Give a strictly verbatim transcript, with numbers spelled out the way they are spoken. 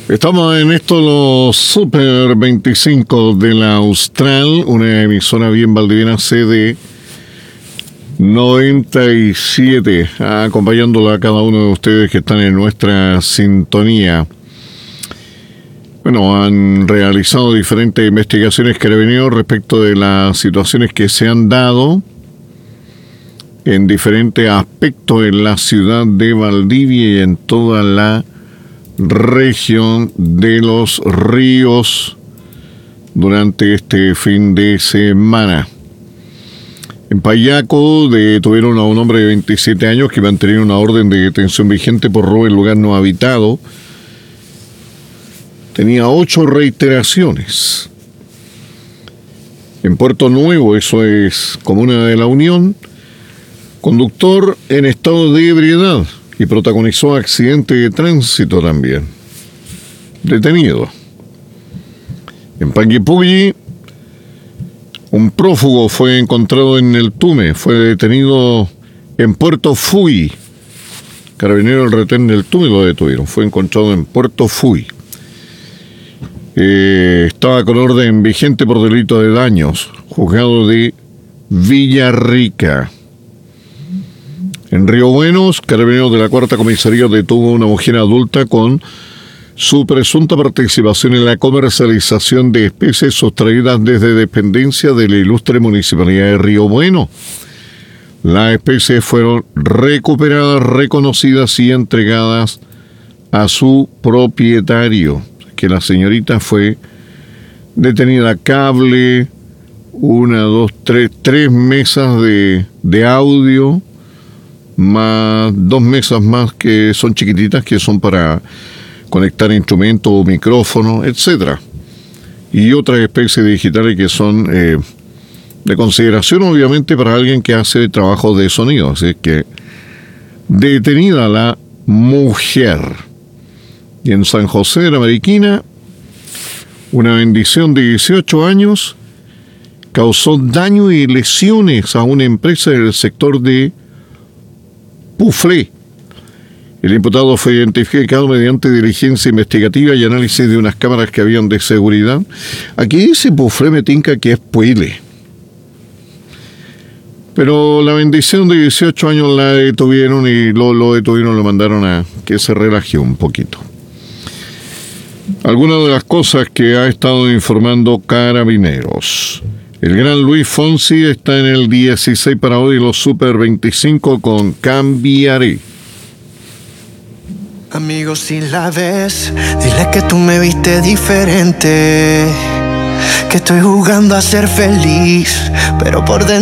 Estamos en esto los Super veinticinco de la Austral, una emisora bien valdiviana, C D noventa y siete, acompañándolo a cada uno de ustedes que están en nuestra sintonía. Bueno, han realizado diferentes investigaciones carabineros respecto de las situaciones que se han dado en diferentes aspectos en la ciudad de Valdivia y en toda la región de los ríos durante este fin de semana. En Payaco detuvieron a un hombre de veintisiete años que mantenía una orden de detención vigente por robo en lugar no habitado. Tenía ocho reiteraciones. En Puerto Nuevo, eso es comuna de La Unión, conductor en estado de ebriedad y protagonizó accidente de tránsito también. Detenido. En Panguipulli, un prófugo fue encontrado en el Tume. Fue detenido en Puerto Fui. Carabineros del retén del Tume lo detuvieron. Fue encontrado en Puerto Fui. Eh, estaba con orden vigente por delito de daños. Juzgado de Villarrica. En Río Buenos, Carabineros de la Cuarta Comisaría detuvo a una mujer adulta con su presunta participación en la comercialización de especies sustraídas desde dependencia de la ilustre Municipalidad de Río Bueno. Las especies fueron recuperadas, reconocidas y entregadas a su propietario. Que la señorita fue detenida. Cable, una, dos, tres, tres mesas de, de audio, más dos mesas más que son chiquititas, que son para conectar instrumentos o micrófonos, etcétera. Y otras especies digitales que son eh, de consideración, obviamente, para alguien que hace trabajo de sonido. Así que detenida la mujer. Y en San José de la Mariquina, una bendición de dieciocho años causó daño y lesiones a una empresa del sector de Puflé. El imputado fue identificado mediante diligencia investigativa y análisis de unas cámaras que habían de seguridad. Aquí dice Puflé, me tinca que es Puile. Pero la bendición de dieciocho años la detuvieron y lo, lo detuvieron, lo mandaron a que se relaje un poquito. Algunas de las cosas que ha estado informando Carabineros. El gran Luis Fonsi está en el dieciséis para hoy, los Super veinticinco con Cambiaré. Amigo, si la ves, dile que tú me viste diferente, que estoy jugando a ser feliz, pero por dentro